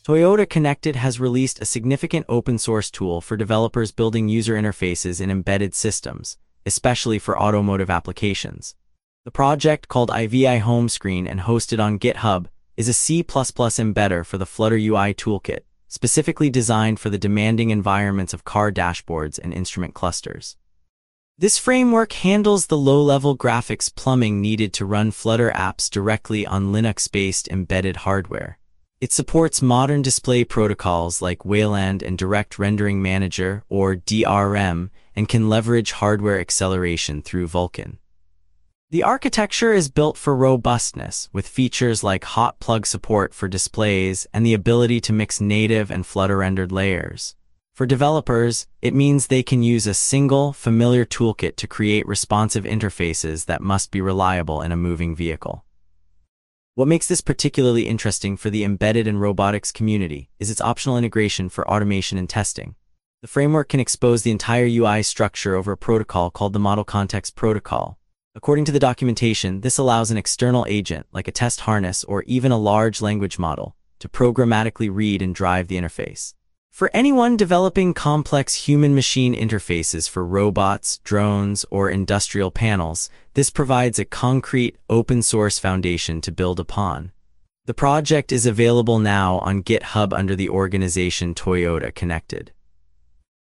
Toyota Connected has released a significant open-source tool for developers building user interfaces in embedded systems, especially for automotive applications. The project, called IVI Home Screen and hosted on GitHub, is a C++ embedder for the Flutter UI toolkit, specifically designed for the demanding environments of car dashboards and instrument clusters. This framework handles the low-level graphics plumbing needed to run Flutter apps directly on Linux-based embedded hardware. It supports modern display protocols like Wayland and Direct Rendering Manager, or DRM, and can leverage hardware acceleration through Vulkan. The architecture is built for robustness, with features like hot plug support for displays and the ability to mix native and Flutter-rendered layers. For developers, it means they can use a single, familiar toolkit to create responsive interfaces that must be reliable in a moving vehicle. What makes this particularly interesting for the embedded and robotics community is its optional integration for automation and testing. The framework can expose the entire UI structure over a protocol called the Model Context Protocol. According to the documentation, this allows an external agent, like a test harness or even a large language model, to programmatically read and drive the interface. For anyone developing complex human-machine interfaces for robots, drones, or industrial panels, this provides a concrete, open-source foundation to build upon. The project is available now on GitHub under the organization Toyota Connected.